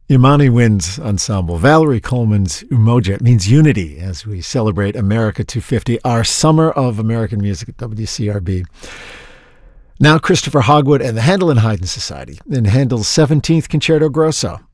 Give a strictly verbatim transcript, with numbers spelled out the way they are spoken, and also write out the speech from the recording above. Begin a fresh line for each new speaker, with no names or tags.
Imani Winds Ensemble, Valerie Coleman's Umoja means unity as we celebrate America two fifty, our Summer of American Music at W C R B. Now Christopher Hogwood and the Handel and Haydn Society in Handel's seventeenth Concerto Grosso.